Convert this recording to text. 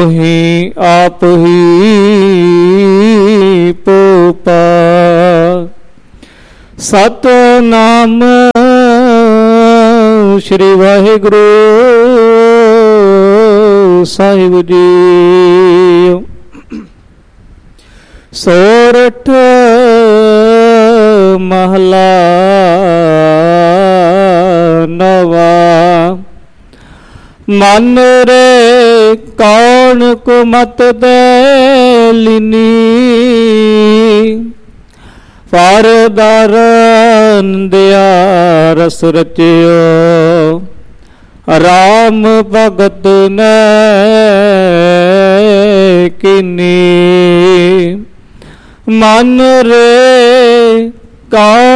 मोहि आप ही पोपा। सतनाम श्री वाहिगुरु साहिब जी। सोरठ महला नवा। मन रे कौन को मत दे लीनी, पर दारन दिया रस रचियो। राम भगत ने किनी, मन रे कौन